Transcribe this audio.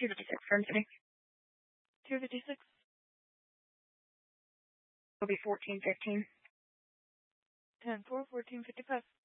256 from City. 256. It'll be 1415. 10-4, 1455.